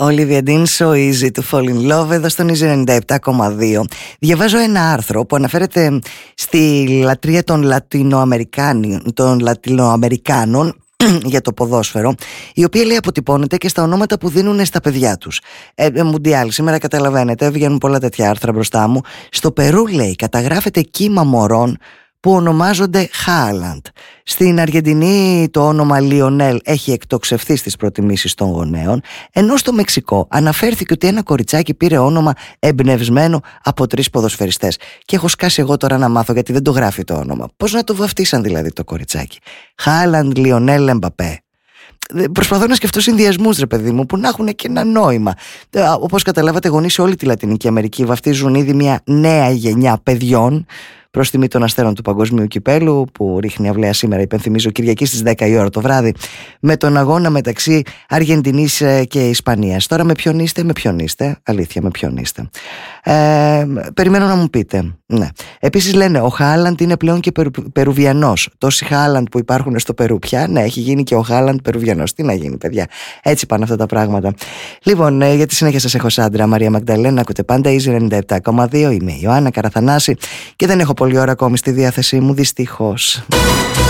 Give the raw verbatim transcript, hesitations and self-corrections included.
Olivia Dean, So Easy to Fall in Love, εδώ στον Easy ενενήντα επτά κόμμα δύο. Διαβάζω ένα άρθρο που αναφέρεται στη λατρεία των Λατινοαμερικάνων, των Λατινοαμερικάνων για το ποδόσφαιρο, η οποία λέει αποτυπώνεται και στα ονόματα που δίνουν στα παιδιά τους. Ε, ε, Μουντιάλ, σήμερα καταλαβαίνετε, βγαίνουν πολλά τέτοια άρθρα μπροστά μου. Στο Περού, λέει, καταγράφεται κύμα μωρών που ονομάζονται Χάλαντ. Στην Αργεντινή το όνομα Λιονέλ έχει εκτοξευθεί στις προτιμήσεις των γονέων, ενώ στο Μεξικό αναφέρθηκε ότι ένα κοριτσάκι πήρε όνομα εμπνευσμένο από τρεις ποδοσφαιριστές. Και έχω σκάσει εγώ τώρα να μάθω, γιατί δεν το γράφει το όνομα. Πώς να το βαφτίσαν δηλαδή το κοριτσάκι? Χάλαντ, Λιονέλ, Εμπαπέ. Προσπαθώ να σκεφτώ συνδυασμούς, ρε παιδί μου, που να έχουν και ένα νόημα. Όπως καταλάβατε, γονείς σε όλη τη Λατινική Αμερική βαφτίζουν ήδη μια νέα γενιά παιδιών προς τιμή των αστέρων του Παγκοσμίου Κυπέλου, που ρίχνει αυλαία σήμερα, υπενθυμίζω, Κυριακή στις δέκα η ώρα το βράδυ, με τον αγώνα μεταξύ Αργεντινής και Ισπανίας. Τώρα με ποιον είστε, με ποιον είστε, αλήθεια, με ποιον είστε. Ε, περιμένω να μου πείτε. Ναι. Επίσης λένε ο Χάλαντ είναι πλέον και περου, Περουβιανός. Τόσοι Χάλαντ που υπάρχουν στο Περού πια, ναι, έχει γίνει και ο Χάλαντ Περουβιανός. Τι να γίνει, παιδιά, έτσι πάνε αυτά τα πράγματα. Λοιπόν, ε, για τη συνέχεια σας έχω Σάντρα Μαρία Μαγδαλένα, ακούτε πάντα Easy ενενήντα επτά κόμμα δύο. Είμαι η Ιωάννα Καραθανάση και δεν έχω πολλή ώρα ακόμη στη διάθεσή μου, δυστυχώς.